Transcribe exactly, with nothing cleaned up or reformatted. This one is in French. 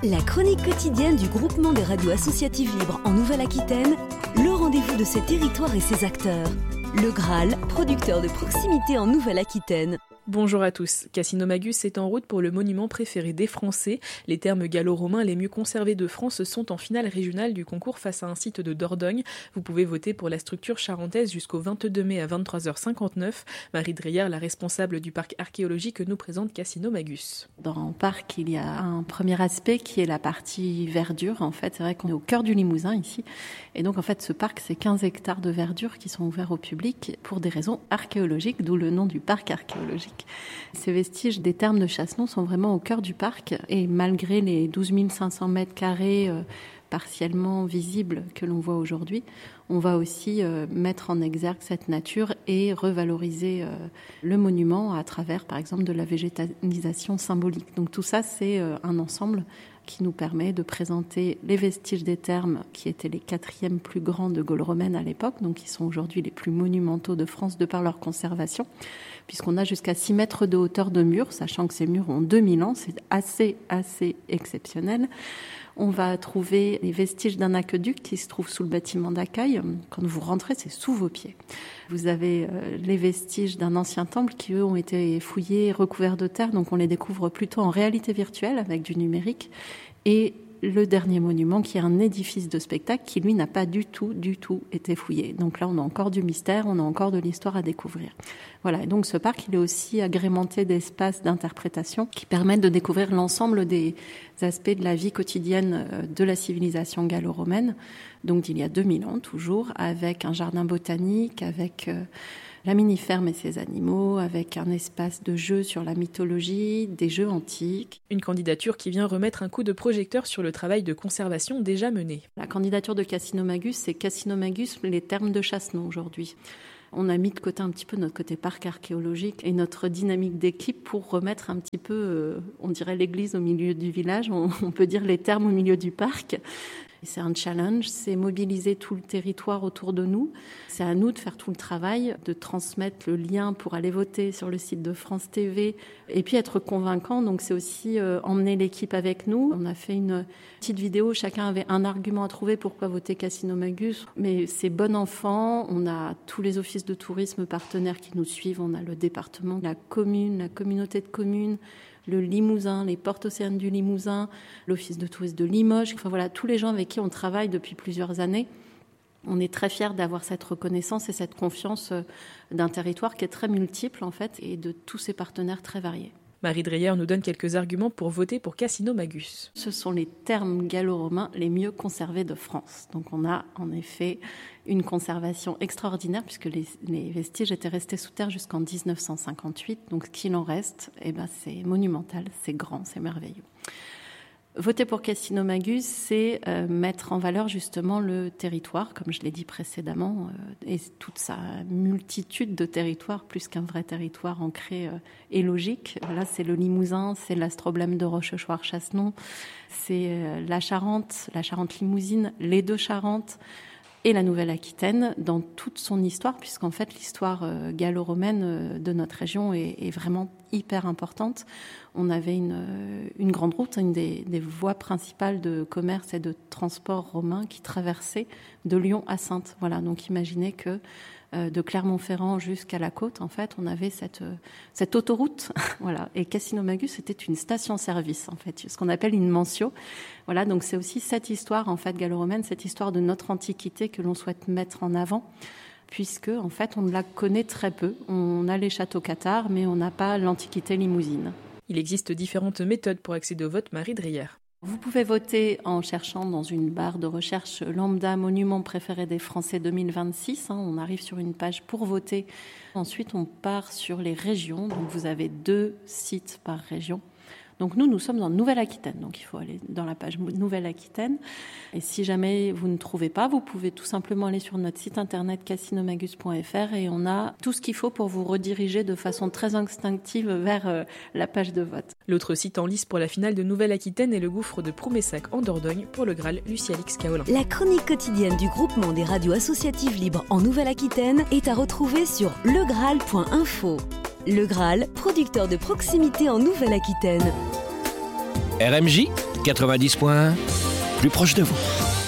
La chronique quotidienne du groupement des radios associatives libres en Nouvelle-Aquitaine, le rendez-vous de ces territoires et ses acteurs. Le Graal, producteur de proximité en Nouvelle-Aquitaine. Bonjour à tous. Cassino Magus est en route pour le monument préféré des Français. Les termes gallo-romains les mieux conservés de France sont en finale régionale du concours face à un site de Dordogne. Vous pouvez voter pour la structure charentaise jusqu'au vingt-deux mai à vingt-trois heures cinquante-neuf. Marie Dreyer, la responsable du parc archéologique, nous présente Cassino Magus. Dans le parc, il y a un premier aspect qui est la partie verdure. En fait, c'est vrai qu'on est au cœur du Limousin ici. Et donc, en fait, ce parc, c'est quinze hectares de verdure qui sont ouverts au public pour des raisons archéologiques, d'où le nom du parc archéologique. Ces vestiges des thermes de Chassenon sont vraiment au cœur du parc et malgré les douze mille cinq cents mètres carrés euh, partiellement visibles que l'on voit aujourd'hui, on va aussi euh, mettre en exergue cette nature et revaloriser euh, le monument à travers, par exemple, de la végétalisation symbolique. Donc tout ça, c'est euh, un ensemble qui nous permet de présenter les vestiges des thermes qui étaient les quatrièmes plus grands de Gaule romaine à l'époque, donc qui sont aujourd'hui les plus monumentaux de France de par leur conservation, puisqu'on a jusqu'à six mètres de hauteur de murs, sachant que ces murs ont deux mille ans, c'est assez, assez exceptionnel. On va trouver les vestiges d'un aqueduc qui se trouve sous le bâtiment d'accueil. Quand vous rentrez, c'est sous vos pieds. Vous avez les vestiges d'un ancien temple qui, eux, ont été fouillés et recouverts de terre, donc on les découvre plutôt en réalité virtuelle avec du numérique. Et le dernier monument qui est un édifice de spectacle qui, lui, n'a pas du tout, du tout été fouillé. Donc là, on a encore du mystère, on a encore de l'histoire à découvrir. Voilà, et donc ce parc, il est aussi agrémenté d'espaces d'interprétation qui permettent de découvrir l'ensemble des aspects de la vie quotidienne de la civilisation gallo-romaine, donc d'il y a deux mille ans toujours, avec un jardin botanique, avec euh, la mini-ferme et ses animaux, avec un espace de jeux sur la mythologie, des jeux antiques. Une candidature qui vient remettre un coup de projecteur sur le travail de conservation déjà mené. La candidature de Cassino Magus, c'est Cassino Magus, les thermes de Chassenon aujourd'hui. On a mis de côté un petit peu notre côté parc archéologique et notre dynamique d'équipe pour remettre un petit peu, euh, on dirait l'église au milieu du village, on, on peut dire les thermes au milieu du parc. C'est un challenge, c'est mobiliser tout le territoire autour de nous. C'est à nous de faire tout le travail, de transmettre le lien pour aller voter sur le site de France T V et puis être convaincant. Donc c'est aussi euh, emmener l'équipe avec nous. On a fait une petite vidéo, chacun avait un argument à trouver pourquoi voter Cassino Magus. Mais c'est bon enfant, on a tous les offices de tourisme partenaires qui nous suivent, on a le département, la commune, la communauté de communes, le Limousin, les portes océanes du Limousin, l'office de tourisme de Limoges, enfin voilà, tous les gens avec qui on travaille depuis plusieurs années. On est très fiers d'avoir cette reconnaissance et cette confiance d'un territoire qui est très multiple en fait et de tous ses partenaires très variés. Marie Dreyer nous donne quelques arguments pour voter pour Cassino Magus. Ce sont les thermes gallo-romains les mieux conservés de France. Donc on a en effet une conservation extraordinaire puisque les, les vestiges étaient restés sous terre jusqu'en dix-neuf cent cinquante-huit. Donc ce qu'il en reste, eh ben, c'est monumental, c'est grand, c'est merveilleux. Voter pour Cassino Magus, c'est euh, mettre en valeur justement le territoire, comme je l'ai dit précédemment, euh, et toute sa multitude de territoires, plus qu'un vrai territoire ancré euh, et logique. Là, c'est le Limousin, c'est l'astroblème de Rochechouart-Chassenon, c'est euh, la Charente, la Charente-Limousine, les deux Charentes, et la Nouvelle-Aquitaine dans toute son histoire, puisqu'en fait l'histoire euh, gallo-romaine euh, de notre région est, est vraiment hyper importante. On avait une, euh, une grande route, une des, des voies principales de commerce et de transport romain qui traversait de Lyon à Saintes. Voilà, donc imaginez que euh, de Clermont-Ferrand jusqu'à la côte, en fait, on avait cette, euh, cette autoroute. Voilà, et Cassino Magus, c'était une station-service, en fait, ce qu'on appelle une mentio. Voilà, donc c'est aussi cette histoire, en fait, gallo-romaine, cette histoire de notre antiquité que l'on souhaite mettre en avant, puisque, en fait, on la connaît très peu. On a les châteaux cathares, mais on n'a pas l'antiquité limousine. Il existe différentes méthodes pour accéder au vote, Marie Dreyer. Vous pouvez voter en cherchant dans une barre de recherche lambda monument préféré des Français deux mille vingt-six. On arrive sur une page pour voter. Ensuite, on part sur les régions. Donc, vous avez deux sites par région. Donc nous, nous sommes en Nouvelle-Aquitaine, donc il faut aller dans la page Nouvelle-Aquitaine. Et si jamais vous ne trouvez pas, vous pouvez tout simplement aller sur notre site internet cassinomagus point f r et on a tout ce qu'il faut pour vous rediriger de façon très instinctive vers euh, la page de vote. L'autre site en lice pour la finale de Nouvelle-Aquitaine est le gouffre de Promessac en Dordogne pour le Graal Lucie-Alix Kaolin. La chronique quotidienne du groupement des radios associatives libres en Nouvelle-Aquitaine est à retrouver sur le graal point info. Le Graal, producteur de proximité en Nouvelle-Aquitaine. R M J, quatre-vingt-dix point un, plus proche de vous.